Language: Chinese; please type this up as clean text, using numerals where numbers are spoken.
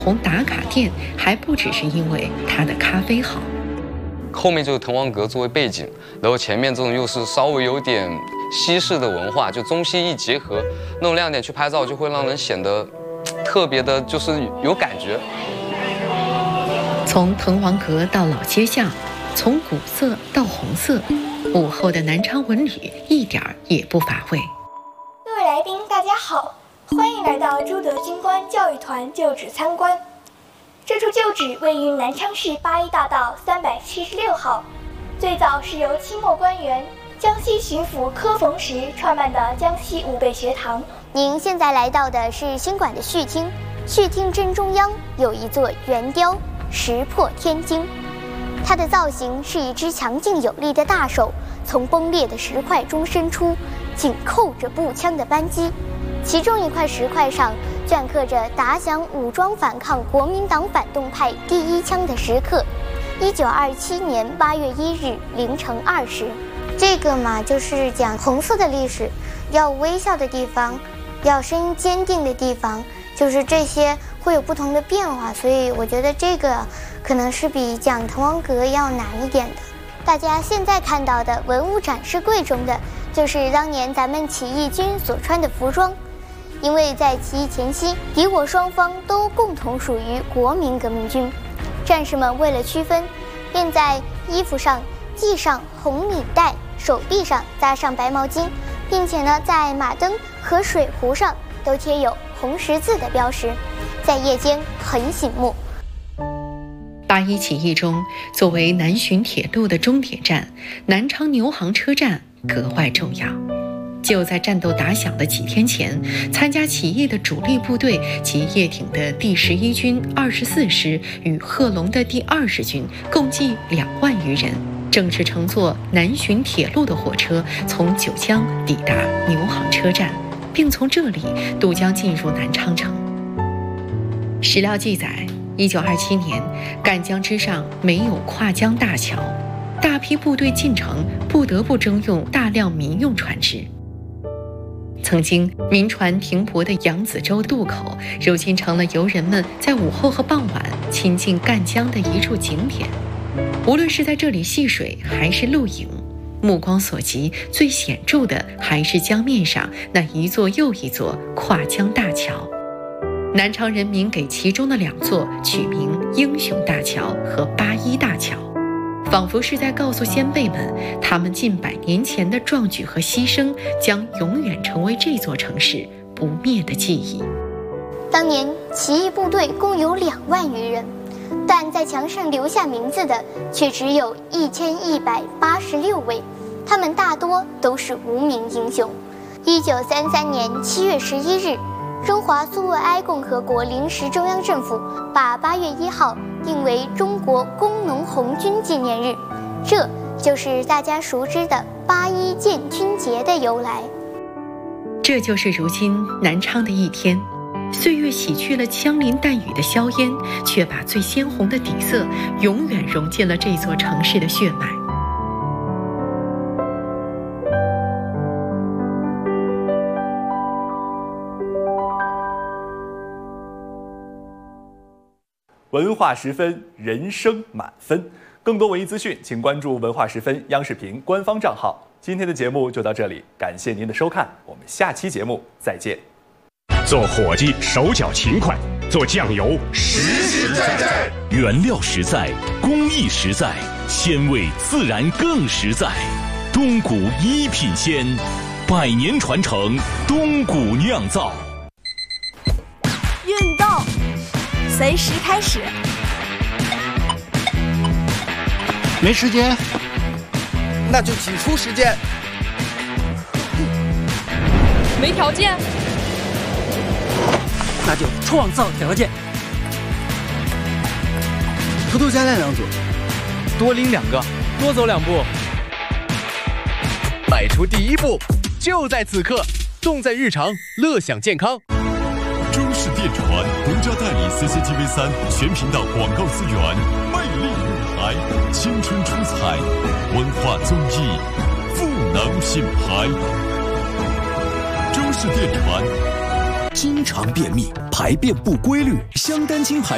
红打卡店还不只是因为它的咖啡好。 后面就是滕王阁作为背景，然后前面这种又是稍微有点西式的文化，就中西一结合，那种亮点去拍照，就会让人显得特别的，就是有感觉。 从滕王阁到老街巷，从古色到红色，午后的南昌文旅一点儿也不乏味。 各位来宾，大家好，欢迎来到朱德军官教育团旧址参观。这处旧址位于南昌市八一大道376号，最早是由清末官员江西巡抚柯逢时创办的江西武备学堂。 您现在来到的是新馆的序厅，序厅正中央有一座圆雕石破天惊，它的造型是一只强劲有力的大手从崩裂的石块中伸出，紧扣着步枪的扳机，其中一块石块上镌刻着打响武装反抗国民党反动派第一枪的时刻，1927年8月1日凌晨2时。这个嘛，就是讲红色的历史，要微笑的地方，要声音坚定的地方，就是这些会有不同的变化，所以我觉得这个可能是比讲滕王阁要难一点的。大家现在看到的文物展示柜中的，就是当年咱们起义军所穿的服装。因为在起义前夕，敌我双方都共同属于国民革命军，战士们为了区分，便在衣服上系上红领带，手臂上扎上白毛巾，并且呢，在马灯和水壶上都贴有红十字的标识，在夜间很醒目。 8·1起义中，作为南浔铁路的终点站，南昌牛行车站格外重要。就在战斗打响的几天前，参加起义的主力部队及叶挺的第11军24师与贺龙的第20军共计2万余人，正式乘坐南浔铁路的火车从九江抵达牛行车站，并从这里渡江进入南昌城。史料记载，1927年赣江之上没有跨江大桥，大批部队进城不得不征用大量民用船只。曾经民船停泊的扬子洲渡口，如今成了游人们在午后和傍晚亲近赣江的一处景点。无论是在这里戏水还是露营，目光所及最显著的还是江面上那一座又一座跨江大桥。南昌人民给其中的2座取名英雄大桥和8·1大桥，仿佛是在告诉先辈们，他们近100年前的壮举和牺牲将永远成为这座城市不灭的记忆。 当年起义部队共有2万余人，但在墙上留下名字的却只有1186位，他们大多都是无名英雄。1933年7月11日，中华苏维埃共和国临时中央政府把8月1号定为中国工农红军纪念日，这就是大家熟知的8·1建军节的由来。 这就是如今南昌的一天，岁月洗去了枪林弹雨的硝烟，却把最鲜红的底色永远融进了这座城市的血脉。 文化十分，人生满分。更多文艺资讯，请关注文化十分央视频官方账号。今天的节目就到这里，感谢您的收看，我们下期节目再见。 做伙计手脚勤快，做酱油实实在在，原料实在，工艺实在，鲜味自然更实在。东谷一品鲜，100年传承，东谷酿造。 运动随时开始。 没时间， 那就挤出时间。 没条件， 那就创造条件。 偷偷加练2组， 多拎2个，多走2步。迈出第一步，就在此刻，重在日常，乐享健康。 中式电传独家代理 CCTV3全频道广告资源，魅力舞台，青春出彩，文化综艺，赋能品牌。中式电传，经常便秘，排便不规律，香丹精排